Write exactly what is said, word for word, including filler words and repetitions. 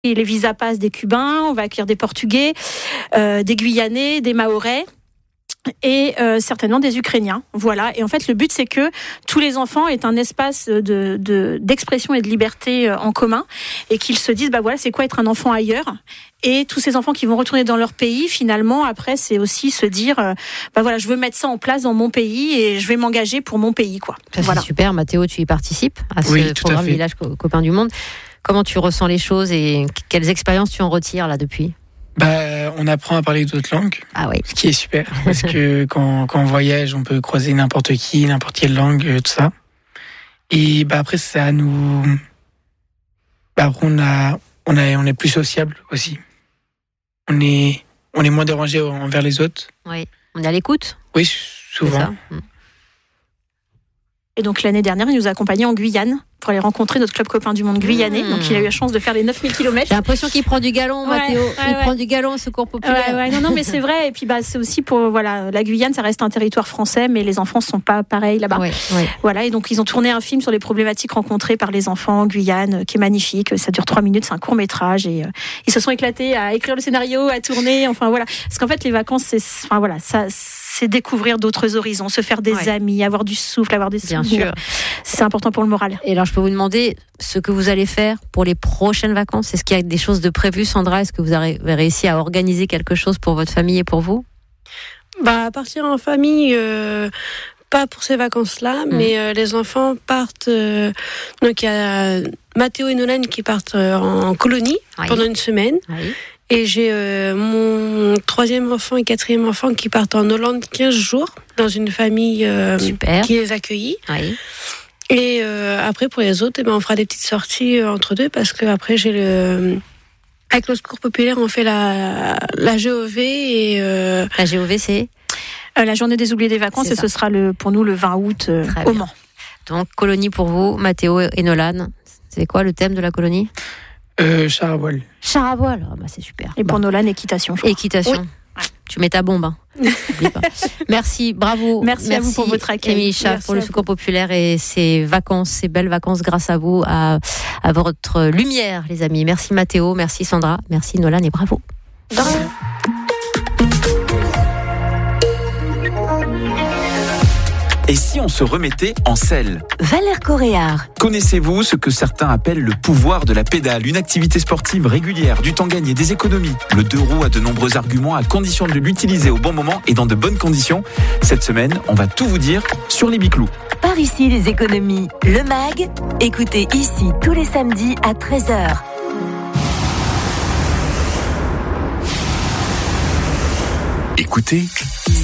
Et les visas passent des Cubains, on va accueillir des Portugais, euh, des Guyanais, des Mahorais et euh, certainement des Ukrainiens. Voilà. Et en fait, le but, c'est que tous les enfants aient un espace de, de, d'expression et de liberté en commun et qu'ils se disent, bah voilà, c'est quoi être un enfant ailleurs ? Et tous ces enfants qui vont retourner dans leur pays, finalement, après, c'est aussi se dire, euh, bah voilà, je veux mettre ça en place dans mon pays et je vais m'engager pour mon pays, quoi. Ça, voilà. C'est super. Mathéo, tu y participes à ce oui, programme Village Copains du Monde. Comment tu ressens les choses et quelles expériences tu en retires là depuis ? Bah, on apprend à parler d'autres langues, ah oui. Ce qui est super, parce que quand, quand on voyage, on peut croiser n'importe qui, n'importe quelle langue, tout ça. Et bah, après, ça nous... Bah, on, a, on, a, on est plus sociable aussi. On est, on est moins dérangé envers les autres. Oui, on est à l'écoute. Oui, souvent. Et donc l'année dernière, il nous a accompagnés en Guyane pour aller rencontrer notre club copain du monde guyanais. Mmh. Donc il a eu la chance de faire les neuf mille kilomètres. J'ai l'impression qu'il prend du galon, ouais, Mathéo. Ouais, il ouais. prend du galon au Secours populaire. Ouais, ouais, non, non, mais c'est vrai. Et puis bah c'est aussi pour voilà, la Guyane, ça reste un territoire français, mais les enfants sont pas pareils là-bas. Ouais, ouais. Voilà, et donc ils ont tourné un film sur les problématiques rencontrées par les enfants en Guyane, qui est magnifique. Ça dure trois minutes, c'est un court métrage et euh, ils se sont éclatés à écrire le scénario, à tourner. Enfin voilà, parce qu'en fait les vacances, c'est, enfin voilà, ça. c'est découvrir d'autres horizons, se faire des ouais. amis, avoir du souffle, avoir des souvenirs. Bien sûr. C'est important pour le moral. Et alors, je peux vous demander ce que vous allez faire pour les prochaines vacances. Est-ce qu'il y a des choses de prévues, Sandra ? Est-ce que vous avez réussi à organiser quelque chose pour votre famille et pour vous ? Bah, partir en famille, euh, pas pour ces vacances-là, mmh. mais euh, les enfants partent. Euh, donc, il y a Mathéo et Nolan qui partent euh, en colonie oui. pendant une semaine. Oui. Et j'ai euh, mon troisième enfant et quatrième enfant qui partent en Hollande quinze jours dans une famille euh, qui les accueillit. Oui. Et euh, après, pour les autres, eh ben, on fera des petites sorties euh, entre deux parce que après j'ai le... Avec le Secours populaire, on fait la, la G O V. Et, euh... La G O V, c'est euh, la journée des oubliés des vacances c'est et ça. Ce sera le, pour nous le vingt août euh, au Mans. Donc, colonie pour vous, Mathéo et Nolan. C'est quoi le thème de la colonie ? Euh, char à voile. Char à voile, oh, bah c'est super. Et pour bah. Nolan, équitation. Je équitation. Oui. Tu mets ta bombe. Hein. pas. Merci, bravo. Merci, Merci à vous pour votre accueil. Émilie Schaaf pour le Secours populaire et ces vacances, ces belles vacances grâce à vous, à, à votre lumière, les amis. Merci Mathéo, merci Sandra, merci Nolan et bravo. De rien. Et si on se remettait en selle ? Valère Coréard. Connaissez-vous ce que certains appellent le pouvoir de la pédale ? Une activité sportive régulière, du temps gagné, des économies. Le deux roues a de nombreux arguments à condition de l'utiliser au bon moment et dans de bonnes conditions. Cette semaine, on va tout vous dire sur les biclous. Par ici, les économies. Le mag. Écoutez ici tous les samedis à treize heures. Écoutez